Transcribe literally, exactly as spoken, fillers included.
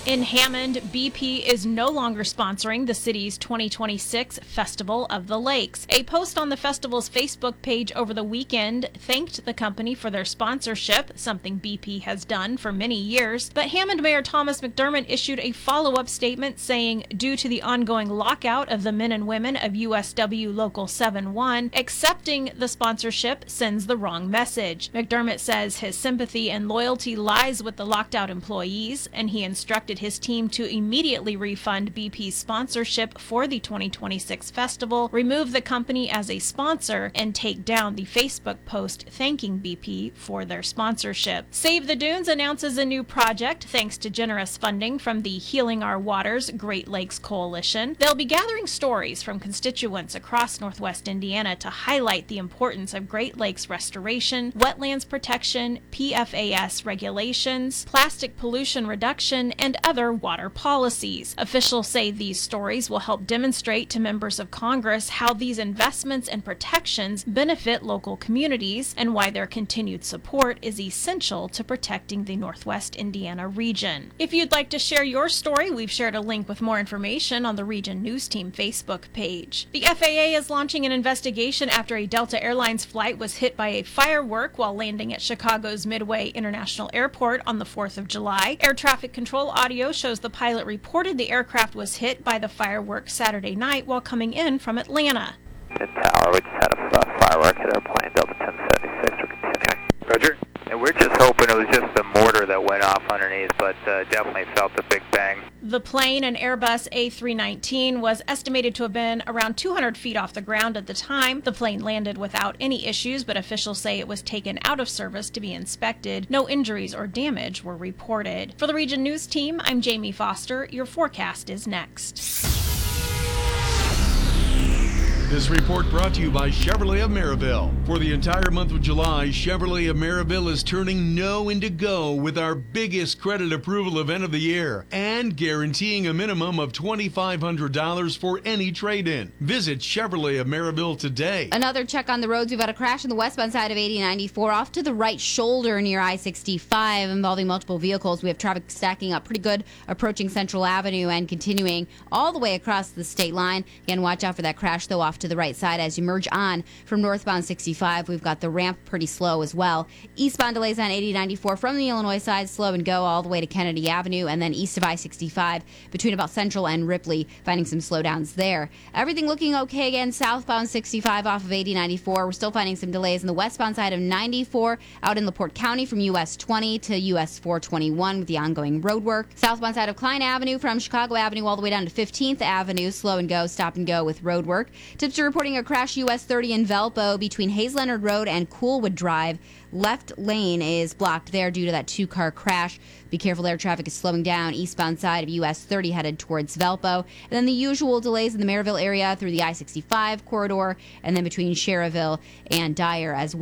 In Hammond, B P is no longer sponsoring the city's twenty twenty-six Festival of the Lakes. A post on the festival's Facebook page over the weekend thanked the company for their sponsorship, something B P has done for many years. But Hammond Mayor Thomas McDermott issued a follow-up statement saying, due to the ongoing lockout of the men and women of U S W Local seven one, accepting the sponsorship sends the wrong message. McDermott says his sympathy and loyalty lies with the locked-out employees, and he instructed his team to immediately refund B P's sponsorship for the twenty twenty-six festival, remove the company as a sponsor, and take down the Facebook post thanking B P for their sponsorship. Save the Dunes announces a new project thanks to generous funding from the Healing Our Waters Great Lakes Coalition. They'll be gathering stories from constituents across Northwest Indiana to highlight the importance of Great Lakes restoration, wetlands protection, P F A S regulations, plastic pollution reduction, and other water policies. Officials say these stories will help demonstrate to members of Congress how these investments and protections benefit local communities and why their continued support is essential to protecting the Northwest Indiana region. If you'd like to share your story, we've shared a link with more information on the Region News Team Facebook page. The F A A is launching an investigation after a Delta Airlines flight was hit by a firework while landing at Chicago's Midway International Airport on the fourth of July. Air traffic control audio shows the pilot reported the aircraft was hit by the fireworks Saturday night while coming in from Atlanta. Mid-tower, we just had a uh, firework hit our plane, Delta ten seventy-six, we're continuing. Roger. And we're just hoping it was just the mortar that went off underneath, but uh, definitely felt the big bang. The plane, an Airbus A three nineteen, was estimated to have been around two hundred feet off the ground at the time. The plane landed without any issues, but officials say it was taken out of service to be inspected. No injuries or damage were reported. For the Region News Team, I'm Jamie Foster. Your forecast is next. This report brought to you by Chevrolet of Maryville. For the entire month of July, Chevrolet of Maryville is turning no into go with our biggest credit approval event of the year and guaranteeing a minimum of two thousand five hundred dollars for any trade-in. Visit Chevrolet of Maryville today. Another check on the roads. We've got a crash on the westbound side of eighty ninety-four off to the right shoulder near I sixty-five involving multiple vehicles. We have traffic stacking up pretty good approaching Central Avenue and continuing all the way across the state line. Again, watch out for that crash, though, off to the right side as you merge on from northbound sixty-five. We've got the ramp pretty slow as well. Eastbound delays on eighty ninety-four from the Illinois side, slow and go all the way to Kennedy Avenue, and then east of I sixty-five between about Central and Ripley, finding some slowdowns there. Everything looking okay again southbound sixty-five off of eighty ninety-four. We're still finding some delays in the westbound side of ninety-four out in LaPorte County from U S twenty to U S four twenty-one with the ongoing road work. Southbound side of Klein Avenue from Chicago Avenue all the way down to fifteenth Avenue, slow and go, stop and go with road work. Tipster reporting a crash U S thirty in Valpo between Hayes Leonard Road and Coolwood Drive. Left lane is blocked there due to that two-car crash. Be careful there. Traffic is slowing down eastbound side of U S thirty headed towards Valpo. And then the usual delays in the Maryville area through the I sixty-five corridor and then between Cherryville and Dyer as well.